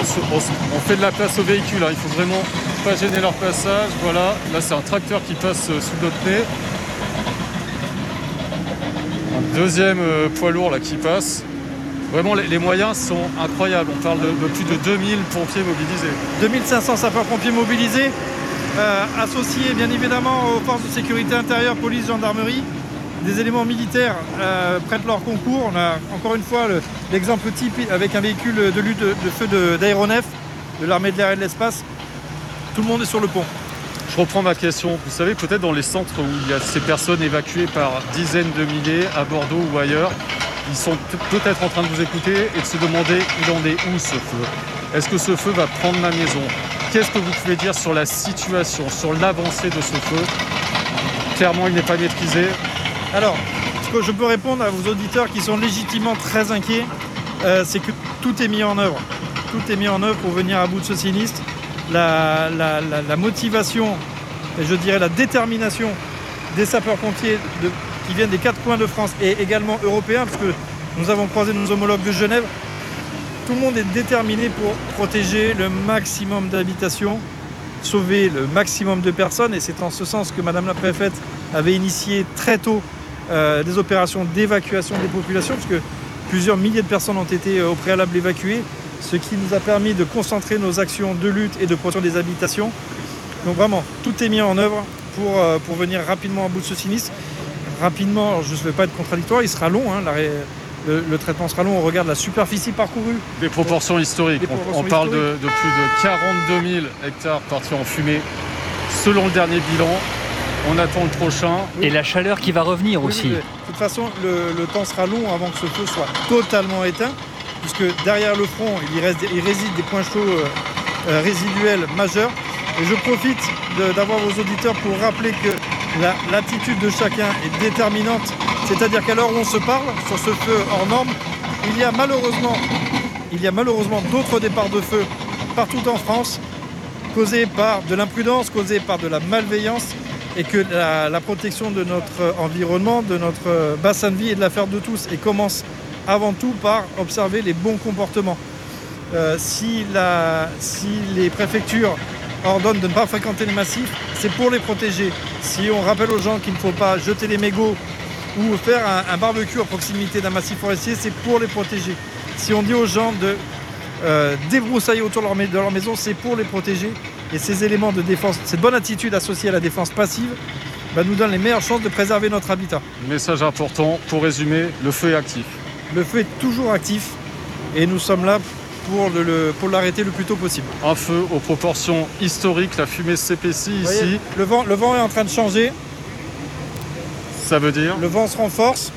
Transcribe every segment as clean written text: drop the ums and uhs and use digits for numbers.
on fait de la place aux véhicules, hein. Il faut vraiment pas gêner leur passage. Voilà, là c'est un tracteur qui passe sous notre nez. Un deuxième poids lourd là qui passe. Vraiment, les moyens sont incroyables. On parle de plus de 2000 pompiers mobilisés. 2500 sapeurs-pompiers mobilisés, associés bien évidemment aux forces de sécurité intérieure, police, gendarmerie. Des éléments militaires prêtent leur concours. On a encore une fois l'exemple type avec un véhicule de lutte de feu d'aéronef, de l'armée de l'air et de l'espace. Tout le monde est sur le pont. Je reprends ma question. Vous savez, peut-être dans les centres où il y a ces personnes évacuées par dizaines de milliers, à Bordeaux ou ailleurs, ils sont peut-être en train de vous écouter et de se demander il en est où ce feu? Est-ce que ce feu va prendre ma maison? Qu'est-ce que vous pouvez dire sur la situation, sur l'avancée de ce feu? Clairement, il n'est pas maîtrisé. Alors, ce que je peux répondre à vos auditeurs qui sont légitimement très inquiets, c'est que tout est mis en œuvre. Tout est mis en œuvre pour venir à bout de ce sinistre. La motivation, et je dirais la détermination des sapeurs-pompiers qui viennent des 4 coins de France et également européens, parce que nous avons croisé nos homologues de Genève. Tout le monde est déterminé pour protéger le maximum d'habitations, sauver le maximum de personnes, et c'est en ce sens que Madame la Préfète avait initié très tôt des opérations d'évacuation des populations, parce que plusieurs milliers de personnes ont été au préalable évacuées, ce qui nous a permis de concentrer nos actions de lutte et de protection des habitations. Donc vraiment, tout est mis en œuvre pour venir rapidement à bout de ce sinistre. Rapidement, alors je ne vais pas être contradictoire, il sera long, hein, le traitement sera long, on regarde la superficie parcourue. Des proportions historiques, on parle de plus de 42 000 hectares partis en fumée selon le dernier bilan. On attend le prochain. Et la chaleur qui va revenir aussi. De toute façon, le temps sera long avant que ce feu soit totalement éteint, puisque derrière le front, il réside des points chauds résiduels majeurs. Et je profite d'avoir vos auditeurs pour rappeler que l'attitude de chacun est déterminante. C'est-à-dire qu'à l'heure où on se parle, sur ce feu hors norme, il y a malheureusement d'autres départs de feu partout en France, causés par de l'imprudence, causés par de la malveillance, et que la protection de notre environnement, de notre bassin de vie est de l'affaire de tous, et commence avant tout par observer les bons comportements. Si les préfectures ordonnent de ne pas fréquenter les massifs, c'est pour les protéger. Si on rappelle aux gens qu'il ne faut pas jeter les mégots ou faire un barbecue à proximité d'un massif forestier, c'est pour les protéger. Si on dit aux gens de débroussailler autour de leur maison, c'est pour les protéger. Et ces éléments de défense, cette bonne attitude associée à la défense passive, nous donne les meilleures chances de préserver notre habitat. Message important, pour résumer, le feu est actif. Le feu est toujours actif et nous sommes là pour l'arrêter le plus tôt possible. Un feu aux proportions historiques, la fumée s'épaissit ici. Le vent est en train de changer. Ça veut dire? Le vent se renforce.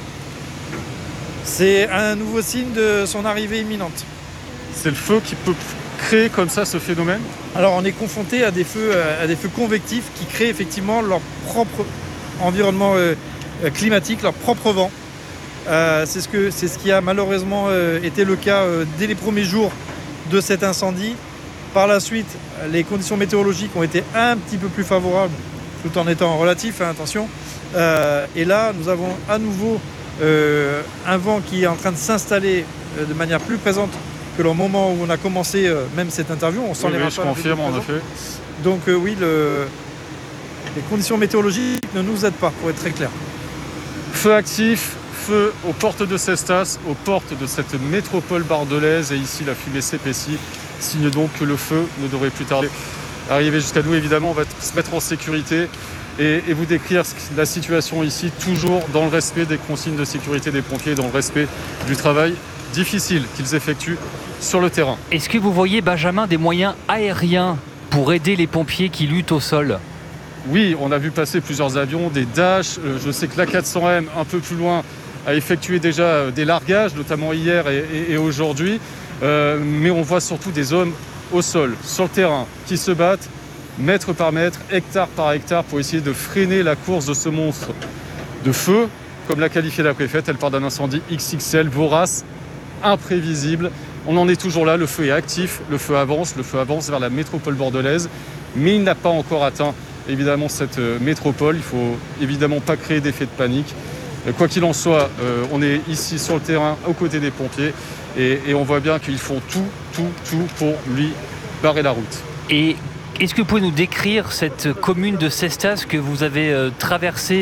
C'est un nouveau signe de son arrivée imminente. C'est le feu qui peut créer comme ça ce phénomène? Alors on est confronté à des feux convectifs qui créent effectivement leur propre environnement climatique, leur propre vent. C'est ce qui a malheureusement été le cas dès les premiers jours de cet incendie. Par la suite, les conditions météorologiques ont été un petit peu plus favorables, tout en étant relatif, attention. Et là, nous avons à nouveau un vent qui est en train de s'installer de manière plus présente que le moment où on a commencé même cette interview. On sent les rafales. Je confirme en effet. Donc oui, les conditions météorologiques ne nous aident pas, pour être très clair. Feu actif, feu aux portes de Cestas, aux portes de cette métropole bordelaise, et ici la fumée s'épaissit, signe donc que le feu ne devrait plus tarder arriver jusqu'à nous. Évidemment, on va se mettre en sécurité et vous décrire la situation ici, toujours dans le respect des consignes de sécurité des pompiers, dans le respect du travail difficile qu'ils effectuent sur le terrain. Est-ce que vous voyez, Benjamin, des moyens aériens pour aider les pompiers qui luttent au sol? Oui, on a vu passer plusieurs avions, des Dash. Je sais que l'A400M, un peu plus loin, a effectué déjà des largages, notamment hier et aujourd'hui. Mais on voit surtout des hommes au sol, sur le terrain, qui se battent mètre par mètre, hectare par hectare, pour essayer de freiner la course de ce monstre de feu, comme l'a qualifié la préfète. Elle parle d'un incendie XXL, vorace, imprévisible. On en est toujours là, le feu est actif, le feu avance vers la métropole bordelaise, mais il n'a pas encore atteint évidemment cette métropole. Il ne faut évidemment pas créer d'effet de panique. Quoi qu'il en soit, on est ici sur le terrain aux côtés des pompiers et on voit bien qu'ils font tout pour lui barrer la route. Et est-ce que vous pouvez nous décrire cette commune de Cestas que vous avez traversée, Benjamin ?